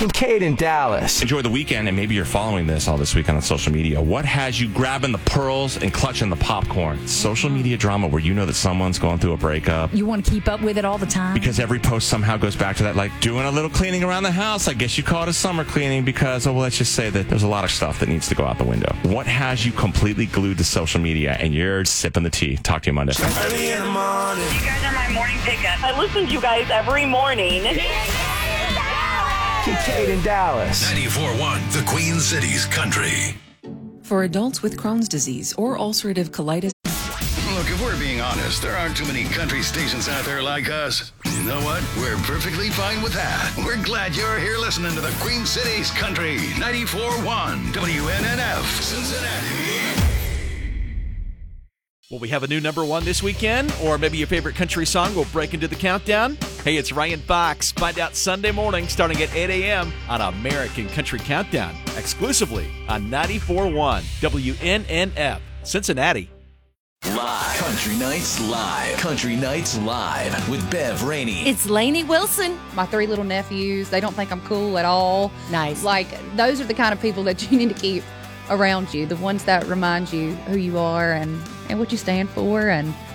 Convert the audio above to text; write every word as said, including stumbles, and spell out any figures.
Kincaid in Dallas. Enjoy the weekend, and maybe you're following this all this weekend on social media. What has you grabbing the pearls and clutching the popcorn? Social media drama where you know that someone's going through a breakup. You want to keep up with it all the time. Because every post somehow goes back to that, like doing a little cleaning around the house. I guess you call it a summer cleaning because, oh, well, let's just say that there's a lot of stuff that needs to go out the window. What has you completely glued to social media and you're sipping the tea? Talk to you Monday. Early in the morning. You guys are my morning pickup. I listen to you guys every morning. Kincaid in Dallas. ninety-four point one, the Queen City's country. For adults with Crohn's disease or ulcerative colitis. Look, if we're being honest, there aren't too many country stations out there like us. You know what? We're perfectly fine with that. We're glad you're here listening to the Queen City's country. ninety-four point one W N N F, Cincinnati. Will we have a new number one this weekend? Or maybe your favorite country song will break into the countdown? Hey, it's Ryan Fox. Find out Sunday morning starting at eight a.m. on American Country Countdown, exclusively on ninety-four point one W N N F, Cincinnati. Live. Country Nights Live. Country Nights Live with Bev Rainey. It's Lainey Wilson. My three little nephews, they don't think I'm cool at all. Nice. Like, those are the kind of people that you need to keep around you, the ones that remind you who you are and, and what you stand for. And